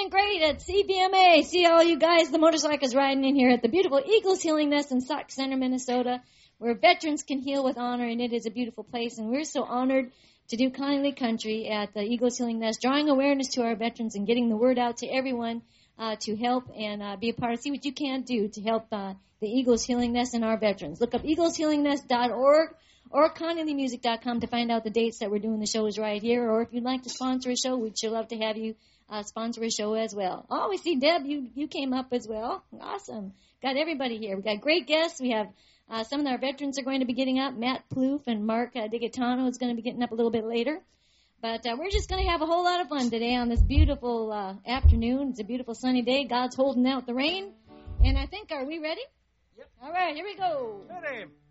feeling great at CBMA. See all you guys, the motorcycles riding in here at the beautiful Eagles Healing Nest in Sauk Center, Minnesota, where veterans can heal with honor, and it is a beautiful place. And we're so honored to do Kindly Country at the Eagles Healing Nest, drawing awareness to our veterans and getting the word out to everyone to help and be a part of. See what you can do to help the Eagles Healing Nest and our veterans. Look up eagleshealingnest.org or ConnellyMusic.com to find out the dates that we're doing the shows right here. Or if you'd like to sponsor a show, we'd sure love to have you sponsor a show as well. Oh, we see Deb, you came up as well. Awesome. Got everybody here. We got great guests. We have some of our veterans are going to be getting up. Matt Plouffe and Mark Digatano is going to be getting up a little bit later. But we're just going to have a whole lot of fun today on this beautiful afternoon. It's a beautiful sunny day. God's holding out the rain. And I think, are we ready? Yep. All right, here we go. Ready.